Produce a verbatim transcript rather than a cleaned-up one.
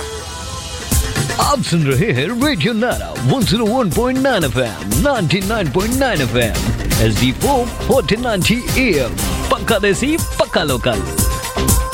आप सुन रहे हैं रेडियो नारा one zero one point nine FM, ninety nine point nine FM, H D four fourteen ninety A M. पक्का देसी, पक्का लोकल।